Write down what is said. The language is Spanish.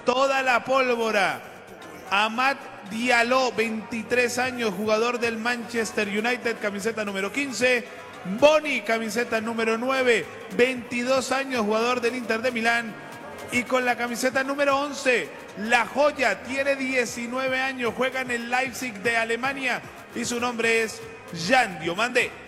toda la pólvora. Amad Diallo, 23 años, jugador del Manchester United, camiseta número 15. Boni, camiseta número 9, 22 años, jugador del Inter de Milán. Y con la camiseta número 11, La Joya, tiene 19 años, juega en el Leipzig de Alemania y su nombre es Jan Diomande.